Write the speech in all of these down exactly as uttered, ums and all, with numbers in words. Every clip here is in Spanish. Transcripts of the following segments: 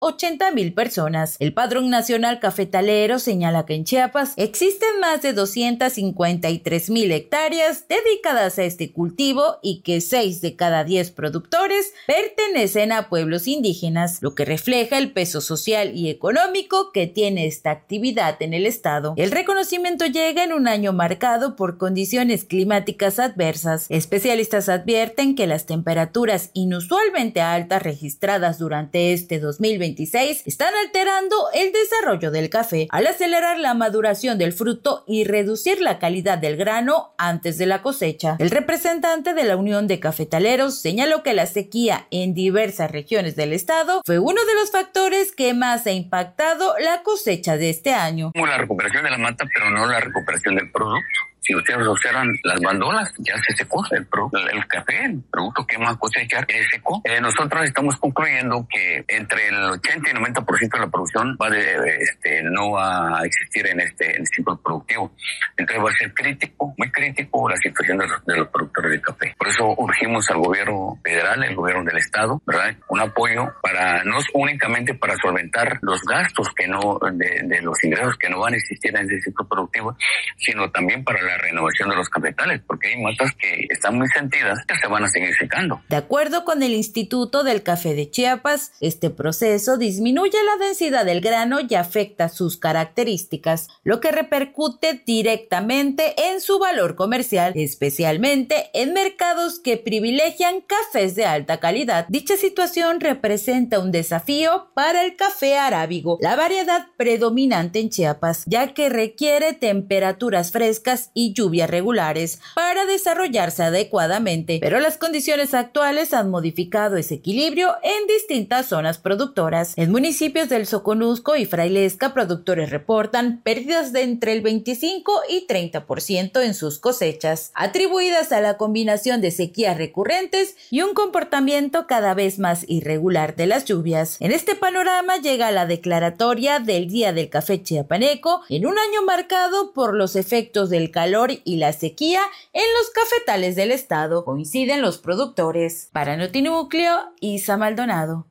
ochenta mil personas. El Padrón Nacional Cafetalero señala que en Chiapas existen más de doscientas cincuenta y tres mil hectáreas dedicadas a este cultivo y que seis de cada diez productores pertenecen a pueblos indígenas, lo que refleja el peso social y económico que tiene esta actividad en el estado. El reconocimiento llega en un año marcado por condiciones climáticas adversas. Especialistas advierten que las temperaturas inusualmente altas registradas durante este dos mil veintiséis están alterando el desarrollo del café al acelerar la maduración del fruto y reducir la calidad del grano antes de la cosecha. El representante de la Unión de Cafetaleros señaló que la sequía en diversas regiones del estado fue uno de los factores que más ha impactado la cosecha de este año. Como la recuperación de la mata, pero no la recuperación del producto. Si ustedes observan las bandolas, ya se secó el, producto, el café, el producto que más cosechar, se secó. Eh, nosotros estamos concluyendo que entre el ochenta y noventa por ciento de la producción va de, este, no va a existir en este, en este ciclo productivo. Entonces va a ser crítico, muy crítico la situación de los, de los productores de café. Por eso urgimos al gobierno federal, el gobierno del estado, ¿verdad? Un apoyo para, no únicamente para solventar los gastos que no, de, de los ingresos que no van a existir en ese ciclo productivo, sino también para la renovación de los cafetales, porque hay matas que están muy sentidas que se van a seguir secando. De acuerdo con el Instituto del Café de Chiapas, este proceso disminuye la densidad del grano y afecta sus características, lo que repercute directamente en su valor comercial, especialmente en mercados que privilegian cafés de alta calidad. Dicha situación representa un desafío para el café arábigo, la variedad predominante en Chiapas, ya que requiere temperaturas frescas y y lluvias regulares para desarrollarse adecuadamente, pero las condiciones actuales han modificado ese equilibrio en distintas zonas productoras. En municipios del Soconusco y Frailesca, productores reportan pérdidas de entre el veinticinco y treinta por ciento en sus cosechas, atribuidas a la combinación de sequías recurrentes y un comportamiento cada vez más irregular de las lluvias. En este panorama llega la declaratoria del Día del Café Chiapaneco en un año marcado por los efectos del calor y la sequía en los cafetales del estado. Coinciden los productores. Para Notinúcleo, Isa Maldonado.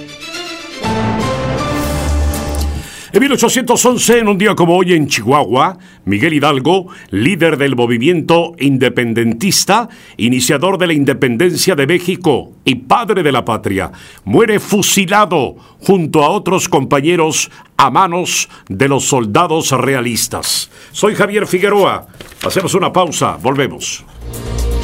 En mil ochocientos once, en un día como hoy en Chihuahua, Miguel Hidalgo, líder del movimiento independentista, iniciador de la independencia de México y padre de la patria, muere fusilado junto a otros compañeros a manos de los soldados realistas. Soy Javier Figueroa. Hacemos una pausa, volvemos.